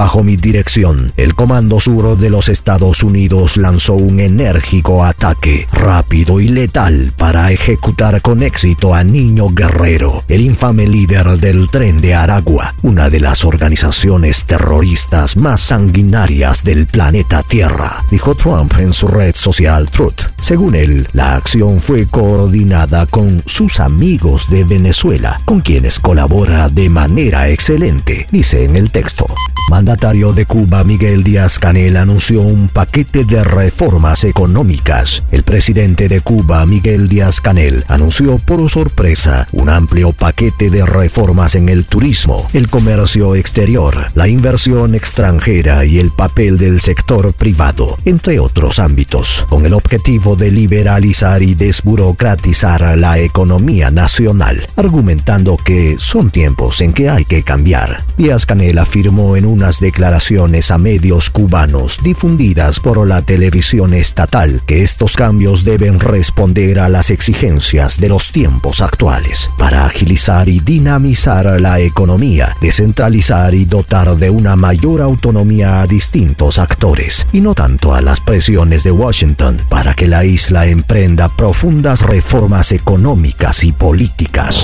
Bajo mi dirección, el Comando Sur de los Estados Unidos lanzó un enérgico ataque, rápido y letal, para ejecutar con éxito a Niño Guerrero, el infame líder del Tren de Aragua, una de las organizaciones terroristas más sanguinarias del planeta Tierra, dijo Trump en su red social Truth. Según él, la acción fue coordinada con sus amigos de Venezuela, con quienes colabora de manera excelente, dice en el texto. Mandatario de Cuba Miguel Díaz-Canel anunció un paquete de reformas económicas. El presidente de Cuba Miguel Díaz-Canel anunció por sorpresa un amplio paquete de reformas en el turismo, el comercio exterior, la inversión extranjera y el papel del sector privado, entre otros ámbitos, con el objetivo de liberalizar y desburocratizar la economía nacional, argumentando que son tiempos en que hay que cambiar. Díaz-Canel afirmó en unas declaraciones a medios cubanos difundidas por la televisión estatal que estos cambios deben responder a las exigencias de los tiempos actuales para agilizar y dinamizar la economía, descentralizar y dotar de una mayor autonomía a distintos actores, y no tanto a las presiones de Washington para que la isla emprenda profundas reformas económicas y políticas.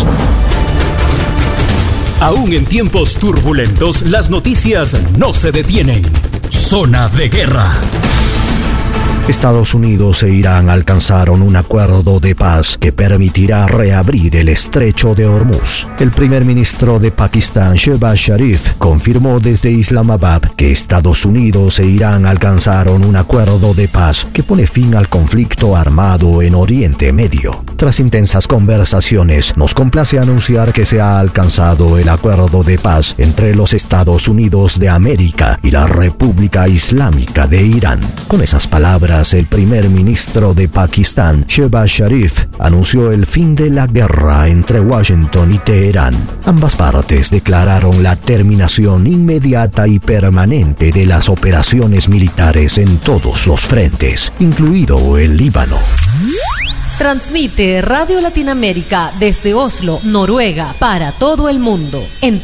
Aún en tiempos turbulentos, las noticias no se detienen. Zona de guerra. Estados Unidos e Irán alcanzaron un acuerdo de paz que permitirá reabrir el estrecho de Hormuz. El primer ministro de Pakistán, Shehbaz Sharif, confirmó desde Islamabad que Estados Unidos e Irán alcanzaron un acuerdo de paz que pone fin al conflicto armado en Oriente Medio. Tras intensas conversaciones, nos complace anunciar que se ha alcanzado el acuerdo de paz entre los Estados Unidos de América y la República Islámica de Irán. Con esas palabras, el primer ministro de Pakistán, Shehbaz Sharif, anunció el fin de la guerra entre Washington y Teherán. Ambas partes declararon la terminación inmediata y permanente de las operaciones militares en todos los frentes, incluido el Líbano. Transmite Radio Latinoamérica desde Oslo, Noruega, para todo el mundo en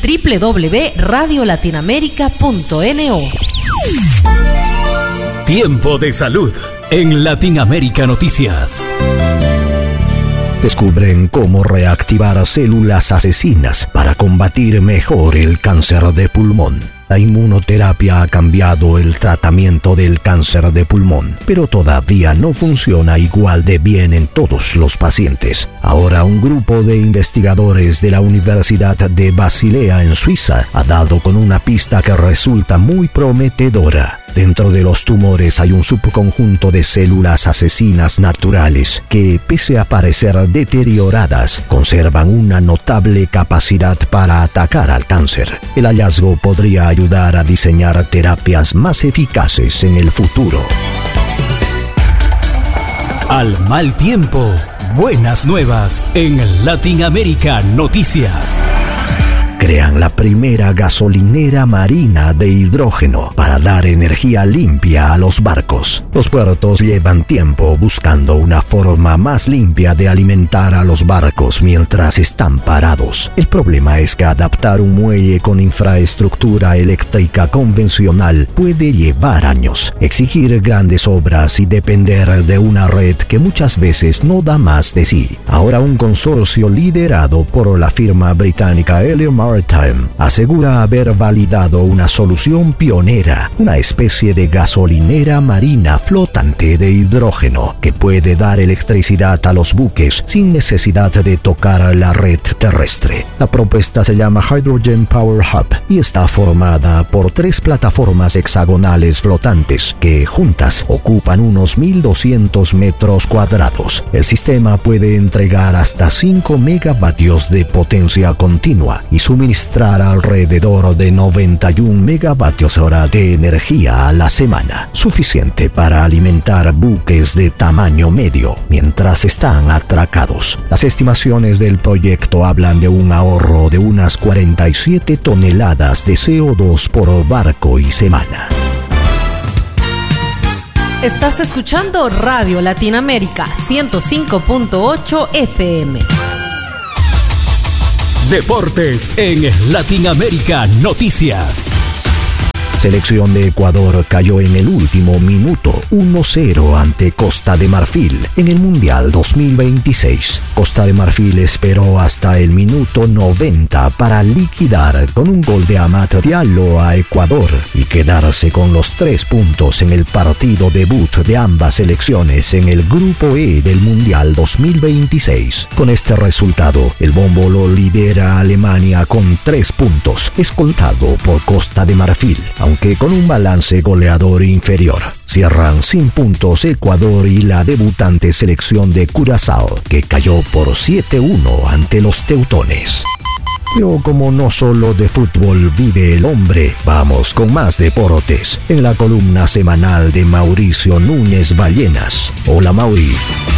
www.radiolatinoamerica.no. Tiempo de salud en Latinoamérica Noticias. Descubren cómo reactivar células asesinas para combatir mejor el cáncer de pulmón. La inmunoterapia ha cambiado el tratamiento del cáncer de pulmón, pero todavía no funciona igual de bien en todos los pacientes. Ahora un grupo de investigadores de la Universidad de Basilea en Suiza ha dado con una pista que resulta muy prometedora. Dentro de los tumores hay un subconjunto de células asesinas naturales que, pese a parecer deterioradas, conservan una notable capacidad para atacar al cáncer. El hallazgo podría ayudar a diseñar terapias más eficaces en el futuro. Al mal tiempo, buenas nuevas en Latinoamérica Noticias. Crean la primera gasolinera marina de hidrógeno para dar energía limpia a los barcos. Los puertos llevan tiempo buscando una forma más limpia de alimentar a los barcos mientras están parados. El problema es que adaptar un muelle con infraestructura eléctrica convencional puede llevar años, exigir grandes obras y depender de una red que muchas veces no da más de sí. Ahora un consorcio liderado por la firma británica Elliott Maritime asegura haber validado una solución pionera, una especie de gasolinera marina flotante de hidrógeno que puede dar electricidad a los buques sin necesidad de tocar la red terrestre. La propuesta se llama Hydrogen Power Hub y está formada por 3 plataformas hexagonales flotantes que juntas ocupan unos 1.200 metros cuadrados. El sistema puede entregar hasta 5 megavatios de potencia continua y suministrar alrededor de 91 megavatios hora de energía a la semana, suficiente para alimentar buques de tamaño medio mientras están atracados. Las estimaciones del proyecto hablan de un ahorro de unas 47 toneladas de CO2 por barco y semana. Estás escuchando Radio Latinoamérica 105.8 FM. Deportes en Latinoamérica Noticias. Selección de Ecuador cayó en el último minuto 1-0 ante Costa de Marfil en el Mundial 2026. Costa de Marfil esperó hasta el minuto 90 para liquidar con un gol de Amat Diallo a Ecuador y quedarse con los 3 puntos en el partido debut de ambas selecciones en el Grupo E del Mundial 2026. Con este resultado, el bombo lo lidera Alemania con 3 puntos, escoltado por Costa de Marfil, aunque con un balance goleador inferior. Cierran sin puntos Ecuador y la debutante selección de Curazao, que cayó por 7-1 ante los teutones. Pero como no solo de fútbol vive el hombre, vamos con más deportes en la columna semanal de Mauricio Núñez Ballenas. Hola, Mauri.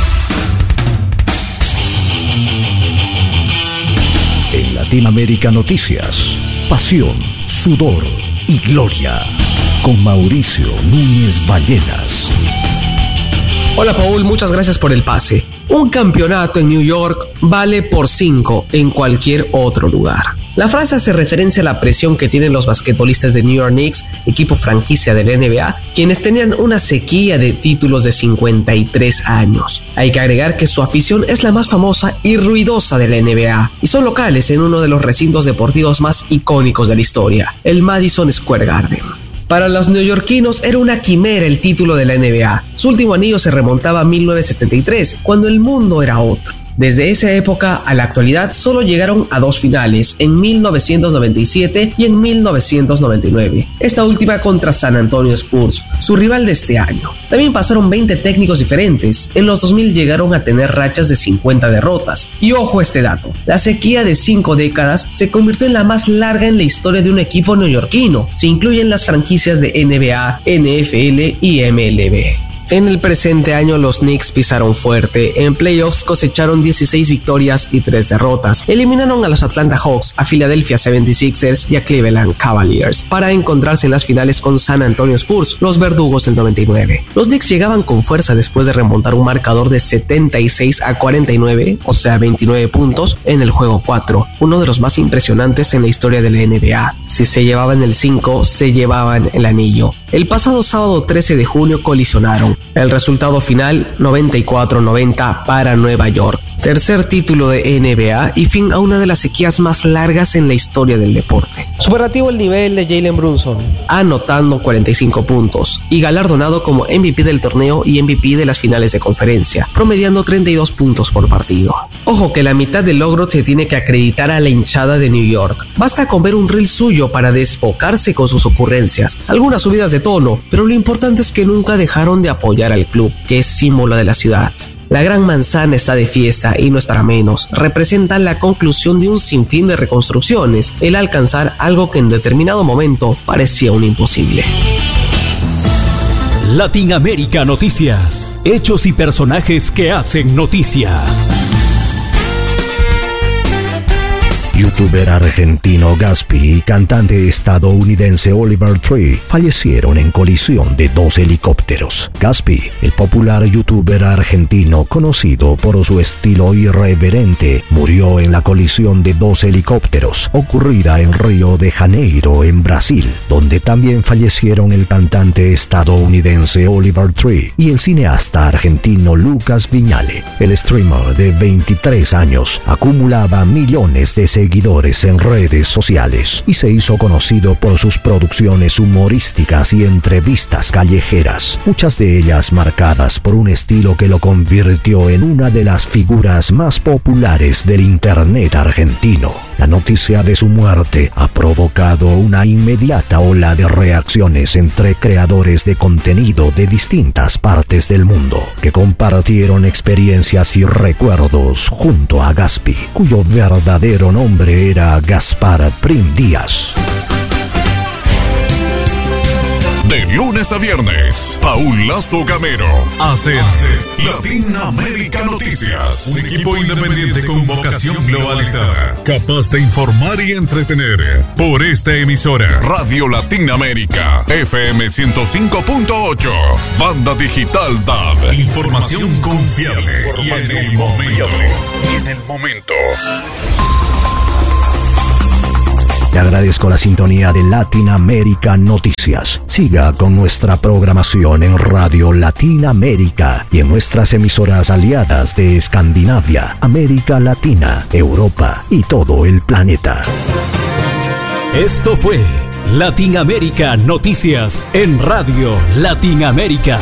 En Latinoamérica Noticias, pasión, sudor y gloria, con Mauricio Núñez Ballenas. Hola Paul, muchas gracias por el pase. Un campeonato en New York vale por 5 en cualquier otro lugar. La frase hace referencia a la presión que tienen los basquetbolistas de New York Knicks, equipo franquicia de la NBA, quienes tenían una sequía de títulos de 53 años. Hay que agregar que su afición es la más famosa y ruidosa de la NBA, y son locales en uno de los recintos deportivos más icónicos de la historia, el Madison Square Garden. Para los neoyorquinos era una quimera el título de la NBA. Su último anillo se remontaba a 1973, cuando el mundo era otro. Desde esa época a la actualidad solo llegaron a 2 finales, en 1997 y en 1999. Esta última contra San Antonio Spurs, su rival de este año. También pasaron 20 técnicos diferentes. En los 2000 llegaron a tener rachas de 50 derrotas. Y ojo a este dato, la sequía de 5 décadas se convirtió en la más larga en la historia de un equipo neoyorquino. Se incluyen las franquicias de NBA, NFL y MLB. En el presente año los Knicks pisaron fuerte. En playoffs cosecharon 16 victorias y 3 derrotas. Eliminaron a los Atlanta Hawks, a Philadelphia 76ers y a Cleveland Cavaliers para encontrarse en las finales con San Antonio Spurs, los verdugos del 99. Los Knicks llegaban con fuerza después de remontar un marcador de 76-49, o sea 29 puntos, en el juego 4, uno de los más impresionantes en la historia de la NBA. Si se llevaban el 5, se llevaban el anillo. El pasado sábado 13 de junio colisionaron. El resultado final, 94-90 para Nueva York. Tercer título de NBA y fin a una de las sequías más largas en la historia del deporte. Superlativo el nivel de Jalen Brunson, anotando 45 puntos y galardonado como MVP del torneo y MVP de las finales de conferencia, promediando 32 puntos por partido. Ojo que la mitad del logro se tiene que acreditar a la hinchada de New York. Basta con ver un reel suyo para desbocarse con sus ocurrencias, algunas subidas de tono, pero lo importante es que nunca dejaron de apoyar al club, que es símbolo de la ciudad. La Gran Manzana está de fiesta y no es para menos. Representa la conclusión de un sinfín de reconstrucciones, el alcanzar algo que en determinado momento parecía un imposible. Latinoamérica Noticias. Hechos y personajes que hacen noticia. Youtuber argentino Gaspi y cantante estadounidense Oliver Tree fallecieron en colisión de 2 helicópteros. Gaspi, el popular youtuber argentino conocido por su estilo irreverente, murió en la colisión de 2 helicópteros ocurrida en Río de Janeiro, en Brasil, donde también fallecieron el cantante estadounidense Oliver Tree y el cineasta argentino Lucas Viñale. El streamer de 23 años acumulaba millones de seguidores en redes sociales y se hizo conocido por sus producciones humorísticas y entrevistas callejeras, muchas de ellas marcadas por un estilo que lo convirtió en una de las figuras más populares del internet argentino. La noticia de su muerte ha provocado una inmediata ola de reacciones entre creadores de contenido de distintas partes del mundo, que compartieron experiencias y recuerdos junto a Gaspi, cuyo verdadero nombre era Gaspar Prim Díaz. De lunes a viernes, Paul Lazo Gamero hace Latinoamérica Noticias. Un equipo independiente con vocación globalizada, capaz de informar y entretener. Por esta emisora, Radio Latinoamérica, FM 105.8, Banda Digital DAB. Información confiable y en el momento. Le agradezco la sintonía de Latinoamérica Noticias. Siga con nuestra programación en Radio Latinoamérica y en nuestras emisoras aliadas de Escandinavia, América Latina, Europa y todo el planeta. Esto fue Latinoamérica Noticias en Radio Latinoamérica.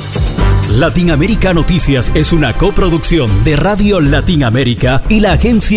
Latinoamérica Noticias es una coproducción de Radio Latinoamérica y la agencia